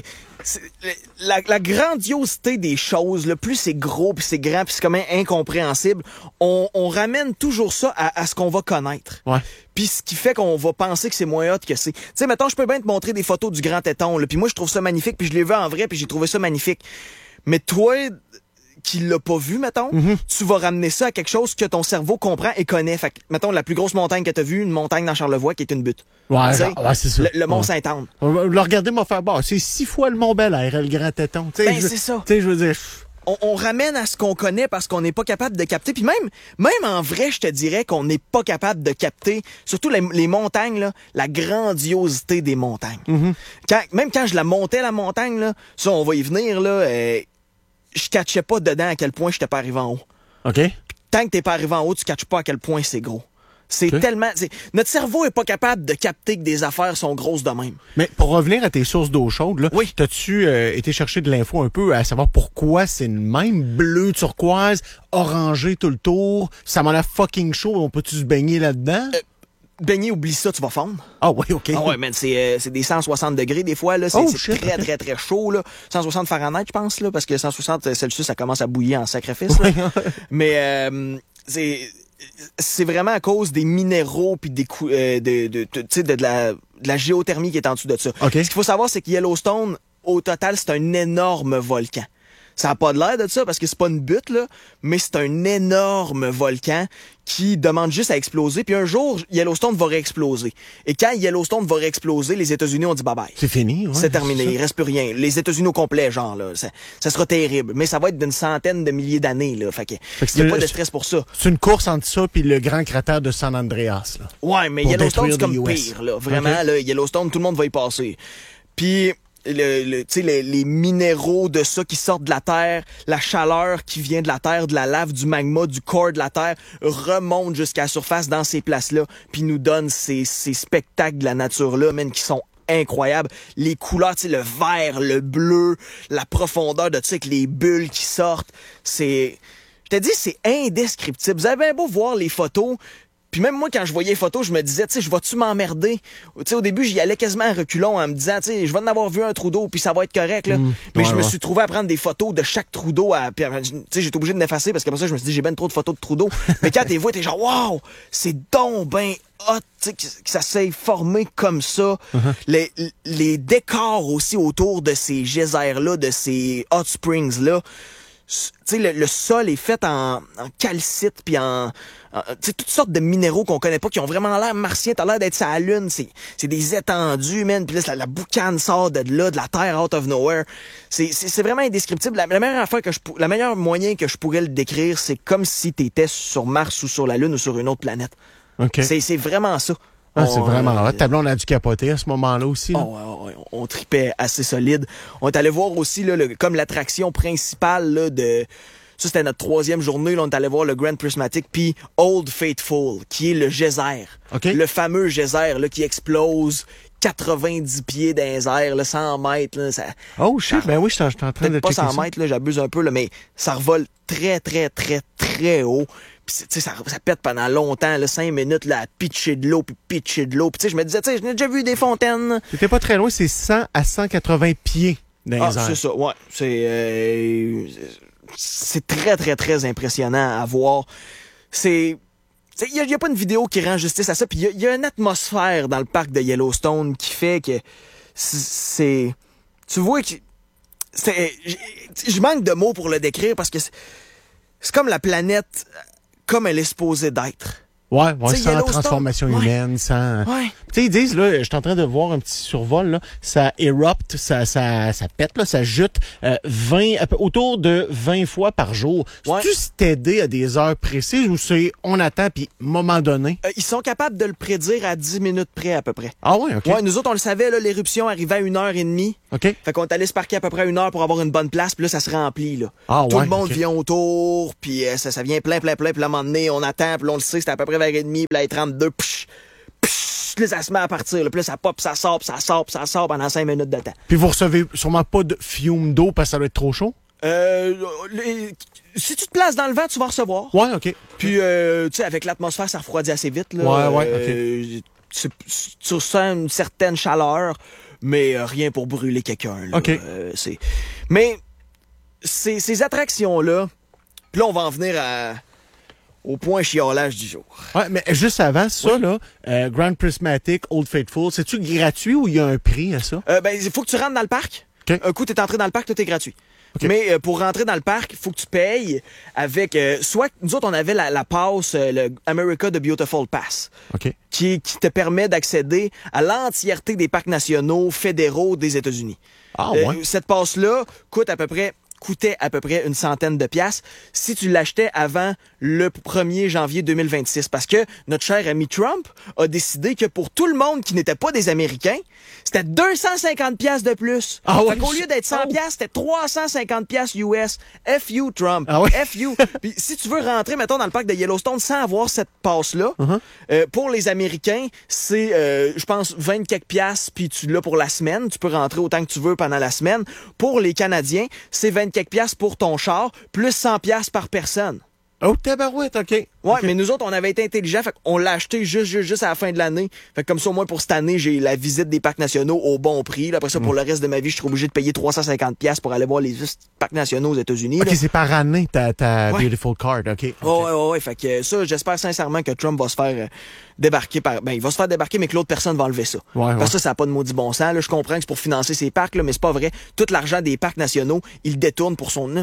la grandiosité des choses, le plus c'est gros, puis c'est grand, puis c'est quand même incompréhensible, on ramène toujours ça à ce qu'on va connaître. Ouais. Puis ce qui fait qu'on va penser que c'est moins hot que c'est. Tu sais, mettons, je peux bien te montrer des photos du Grand Téton, puis moi, je trouve ça magnifique, puis je l'ai vu en vrai, puis j'ai trouvé ça magnifique. Mais toi, qui l'a pas vu, mettons, tu vas ramener ça à quelque chose que ton cerveau comprend et connaît. Fait que, mettons, la plus grosse montagne que t'as vue, une montagne dans Charlevoix, qui est une butte. Ouais, c'est ça. Le Mont Sainte-Anne. Le regarder m'a fait c'est 6 fois le Mont Bel-Air, le Grand Téton. Ben, c'est ça. Tu sais, je veux dire... On ramène à ce qu'on connaît parce qu'on n'est pas capable de capter. Puis même en vrai, je te dirais qu'on n'est pas capable de capter, surtout les montagnes, là, la grandiosité des montagnes. Même quand je la montais, la montagne, là, ça, on va y venir, là, je catchais pas dedans à quel point j'étais pas arrivé en haut. OK. Tant que t'es pas arrivé en haut, tu catches pas à quel point c'est gros. C'est tellement... Notre cerveau est pas capable de capter que des affaires sont grosses de même. Mais pour revenir à tes sources d'eau chaude, là, t'as-tu été chercher de l'info un peu à savoir pourquoi c'est le même bleu turquoise, orangé tout le tour? Ça m'a l'air fucking chaud. On peut-tu se baigner là-dedans? Baigner, oublie ça, tu vas fondre. Ah oui, OK. Ah ouais, man, c'est des 160 degrés des fois, là. C'est très, très, très chaud, là. 160 Fahrenheit, je pense, là, parce que 160 Celsius, ça commence à bouillir en sacrifice, là. Mais c'est vraiment à cause des minéraux puis de la géothermie qui est en dessous de ça. Okay. Ce qu'il faut savoir, c'est que Yellowstone, au total, c'est un énorme volcan. Ça n'a pas de l'air de ça parce que c'est pas une butte, là, mais c'est un énorme volcan qui demande juste à exploser. Puis un jour, Yellowstone va réexploser. Et quand Yellowstone va réexploser, les États-Unis ont dit bye-bye. C'est fini, ouais. C'est terminé, il reste plus rien. Les États-Unis au complet, genre, là, ça sera terrible. Mais ça va être d'une centaine de milliers d'années, là. Fait que y a pas de stress pour ça. C'est une course entre ça puis le grand cratère de San Andreas, là. Ouais, mais Yellowstone, c'est comme pire, là. Vraiment, là, Yellowstone, tout le monde va y passer. Puis... les minéraux de ça qui sortent de la terre, la chaleur qui vient de la terre, de la lave, du magma, du corps de la terre, remonte jusqu'à la surface dans ces places-là, puis nous donne ces spectacles de la nature-là, man, qui sont incroyables. Les couleurs, tu sais, le vert, le bleu, la profondeur de, tu sais, avec les bulles qui sortent, je te dis, c'est indescriptible. Vous avez bien beau voir les photos, puis même moi, quand je voyais les photos, je me disais, tu sais, je vais-tu m'emmerder? Tu sais, au début, j'y allais quasiment à reculons en me disant, tu sais, je vais en avoir vu un trou d'eau, puis ça va être correct, là. Mais je me suis trouvé à prendre des photos de chaque trou d'eau. Tu sais, j'étais obligé de l'effacer parce qu'après ça, je me suis dit, j'ai ben trop de photos de trous d'eau. Mais quand t'es vois, t'es genre, wow, c'est donc ben hot, tu sais, que ça s'est formé comme ça. Les décors aussi autour de ces geysers-là, de ces hot springs-là. Tu sais, le sol est fait en calcite puis en tu sais, toutes sortes de minéraux qu'on connaît pas, qui ont vraiment l'air martiens. T'as l'air d'être sur la lune. C'est des étendues, man. Puis là, la boucane sort de là, de la terre out of nowhere. C'est vraiment indescriptible. La meilleure affaire la meilleure moyen que je pourrais le décrire, c'est comme si t'étais sur Mars ou sur la Lune ou sur une autre planète. Okay. C'est vraiment ça. C'est vraiment hot. Tableau, on a dû capoter à ce moment-là aussi. Là. On tripait assez solide. On est allé voir aussi là, comme l'attraction principale là, Ça, c'était notre 3e journée. Là, on est allé voir le Grand Prismatic puis Old Faithful, qui est le geyser. Okay. Le fameux geyser là, qui explose 90 pieds dans les airs, là, 100 mètres. Là, ça, oh, shit, ben oui, je suis en train de checker pas 100 ça. mètres, là, j'abuse un peu, là, mais ça revole très, très, très, très haut. Puis, ça pète pendant longtemps, là, 5 minutes, là, à pitcher de l'eau, puis pitcher de l'eau. Puis, je me disais, je n'ai déjà vu des fontaines. C'était pas très loin, c'est 100 à 180 pieds dans les airs. C'est ça, ouais. C'est très, très, très impressionnant à voir. Il y a pas une vidéo qui rend justice à ça. Puis il y a une atmosphère dans le parc de Yellowstone qui fait que c'est... Tu vois que... Je manque de mots pour le décrire parce que c'est comme la planète comme elle est supposée d'être. Ouais, sans transformation humaine, sans... Ouais. Tu sais, ils disent, là, je suis en train de voir un petit survol, là, ça érupte, ça pète, là, ça jute autour de 20 fois par jour. Ouais. C'est-tu s'aider à des heures précises ou c'est on attend puis moment donné? Ils sont capables de le prédire à 10 minutes près à peu près. Ah ouais, OK. Ouais, nous autres, on le savait, là, l'éruption arrivait à 1h30. OK. Fait qu'on est allé se parquer à peu près à 1 heure pour avoir une bonne place, puis là, ça se remplit, là. Ah, tout ouais, le monde okay. vient autour, puis ça vient plein, puis là, à un moment donné, on attend, puis là, on le sait, c'était à peu près vers 1h30, puis là, il est 32, là, ça se met à partir, là, puis là, ça pop, ça sort pendant 5 minutes de temps. Puis vous recevez sûrement pas de fume d'eau parce que ça doit être trop chaud? Si tu te places dans le vent, tu vas recevoir. Ouais, OK. Puis, tu sais, avec l'atmosphère, ça refroidit assez vite, là. Ouais, OK. Tu ressens une certaine chaleur, mais rien pour brûler quelqu'un, là. OK. Mais ces attractions-là, puis là, on va en venir au point chiolage du jour. Ouais, mais juste avant ça, là, Grand Prismatic, Old Faithful, c'est-tu gratuit ou il y a un prix à ça? Il faut que tu rentres dans le parc. Okay. Un coup, t'es entré dans le parc, tout est gratuit. Okay. Mais pour rentrer dans le parc, il faut que tu payes avec... soit, nous autres, on avait la passe, le America the Beautiful Pass, OK. qui te permet d'accéder à l'entièreté des parcs nationaux fédéraux des États-Unis. Ah, ouais. Cette passe-là coûtait à peu près une centaine de piastres si tu l'achetais avant le 1er janvier 2026. Parce que notre cher ami Trump a décidé que pour tout le monde qui n'était pas des Américains, c'était 250 piastres de plus. Ah ouais, Au lieu d'être 100 piastres, c'était 350 piastres US. FU Trump. Ah ouais. FU. Puis si tu veux rentrer, mettons, dans le parc de Yellowstone sans avoir cette passe-là, pour les Américains, c'est, je pense, 20 quelques piastres, puis tu l'as pour la semaine. Tu peux rentrer autant que tu veux pendant la semaine. Pour les Canadiens, c'est 20 quelques piastres pour ton char, plus 100 piastres par personne. Oh, tabarouette, OK. Ouais, okay. Mais nous autres, on avait été intelligents, fait qu'on l'a acheté juste à la fin de l'année. Fait que comme ça, au moins pour cette année, j'ai la visite des parcs nationaux au bon prix. Là, après ça, pour le reste de ma vie, je suis obligé de payer 350 piastres pour aller voir les parcs nationaux aux États-Unis. OK, là. c'est par année, ta Beautiful Card, OK. Ouais. Fait que ça, j'espère sincèrement que Trump va se faire débarquer il va se faire débarquer, mais que l'autre personne va enlever ça. Parce que ça n'a pas de maudit bon sens. Là, je comprends que c'est pour financer ces parcs, là, mais c'est pas vrai. Tout l'argent des parcs nationaux, il le détourne pour son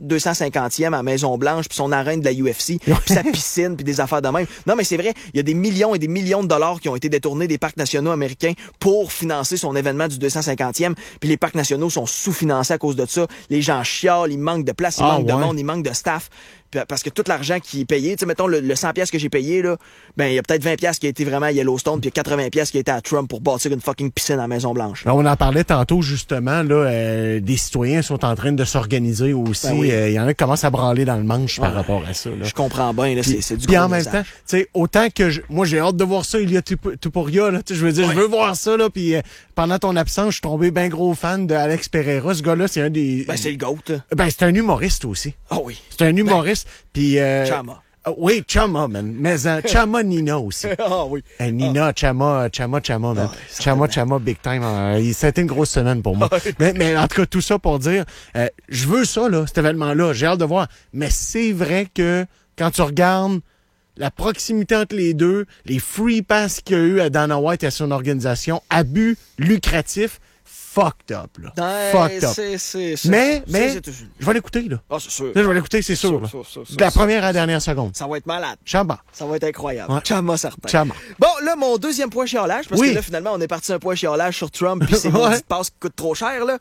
250e à Maison-Blanche, puis son arène de la UFC, puis sa piscine, puis des affaires de même. Non, mais c'est vrai, il y a des millions et des millions de dollars qui ont été détournés des parcs nationaux américains pour financer son événement du 250e, puis les parcs nationaux sont sous-financés à cause de ça. Les gens chialent, il manque de place, il manque de monde, il manque de staff. Parce que tout l'argent qui est payé, tu sais, mettons, le 100 piastres que j'ai payé, là, ben, il y a peut-être 20 piastres qui a été vraiment à Yellowstone, puis il y a 80 piastres qui a été à Trump pour bâtir une fucking piscine à la Maison-Blanche. On en parlait tantôt, justement, là, des citoyens sont en train de s'organiser aussi. Il y en a qui commencent à branler dans le manche par rapport à ça, là. Je comprends bien, là, c'est du gros Puis en même temps, tu sais, autant que moi, j'ai hâte de voir ça, il y a Tupuria, là, tu sais, je veux dire, je veux voir ça, là, puis pendant ton absence, je suis tombé bien gros fan de Alex Pereira. Ce gars-là, c'est un des... Ben, c'est le GOAT. Ben, c'est un humoriste aussi. Ah oui. C'est un humoriste, puis... Chama. Oui, Chama, man. Mais Chama Nina aussi. Ah oui. Nina, Chama, man. Chama, big time. Ça a été une grosse semaine pour moi. mais en tout cas, tout ça pour dire, je veux ça, là, cet événement-là. J'ai hâte de voir. Mais c'est vrai que quand tu regardes la proximité entre les deux, les free pass qu'il y a eu à Dana White et à son organisation, abus lucratifs, fucked up, là. Fucked up. Mais, je vais l'écouter, là. Ah, c'est sûr. Là, je vais l'écouter, c'est sûr. De la première à la dernière seconde. Ça va être malade. Chama. Ça va être incroyable. Ouais. Chama, certain. Chama. Bon, là, mon deuxième point chiolage, parce que là, finalement, on est parti un point chiolage sur Trump, puis c'est mon passe qui coûte trop cher, là.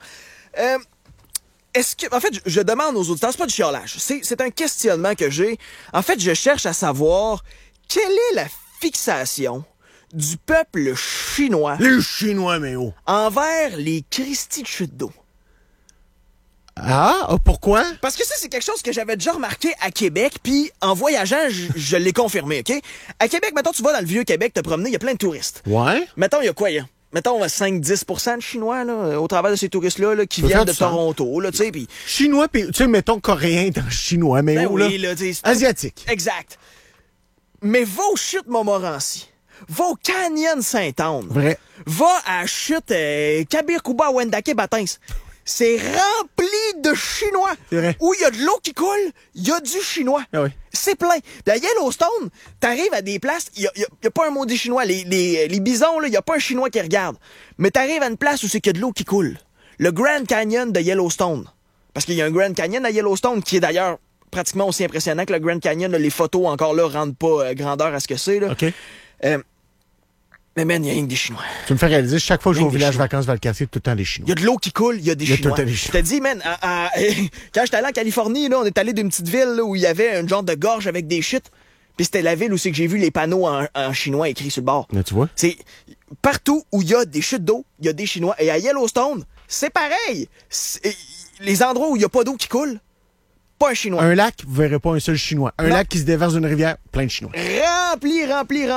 En fait, je demande aux auditeurs, c'est pas du chiolage, c'est un questionnement que j'ai. En fait, je cherche à savoir quelle est la fixation du peuple chinois. Les Chinois, mais oh. Envers les Christy de chute d'eau. Ah, pourquoi? Parce que ça, c'est quelque chose que j'avais déjà remarqué à Québec, puis en voyageant, je l'ai confirmé, OK? À Québec, mettons, tu vas dans le Vieux-Québec te promener, il y a plein de touristes. Ouais. Mettons, il y a quoi, mettons, 5-10% de Chinois, là, au travers de ces touristes-là, qui viennent de Toronto, là, tu sais, puis... Chinois, puis, tu sais, mettons, coréen dans chinois, mais ben oui, là, tu sais... asiatique. Exact. Mais va au chute Montmorency. Va au Canyon Sainte-Anne. Vrai. Va à chute Kabir Kouba Wendake Batins. C'est rempli de Chinois. C'est vrai. Où il y a de l'eau qui coule, il y a du Chinois. Ah oui. C'est plein. De Yellowstone, t'arrives à des places, il y a pas un maudit Chinois. Les bisons, là, il y a pas un Chinois qui regarde. Mais t'arrives à une place où c'est qu'il y a de l'eau qui coule. Le Grand Canyon de Yellowstone. Parce qu'il y a un Grand Canyon à Yellowstone qui est d'ailleurs pratiquement aussi impressionnant que le Grand Canyon. Là, les photos, encore là, rendent pas grandeur à ce que c'est. Là. OK. Mais man, il y a rien que des Chinois. Tu me fais réaliser, chaque fois que je vais au village vacances Valcartier, tout le temps des Chinois. Il y a de l'eau qui coule, il y a des Chinois. Tout le temps des Chinois. Je te dis, man, quand j'étais allé en Californie, là, on est allé d'une petite ville là, où il y avait un genre de gorge avec des chutes. Puis c'était la ville où c'est que j'ai vu les panneaux en chinois écrits sur le bord. Là, tu vois? C'est partout où il y a des chutes d'eau, il y a des Chinois. Et à Yellowstone, c'est pareil. Les endroits où il n'y a pas d'eau qui coule, pas un Chinois. Un lac, vous verrez pas un seul Chinois. Un lac qui se déverse d'une rivière, plein de Chinois. Rempli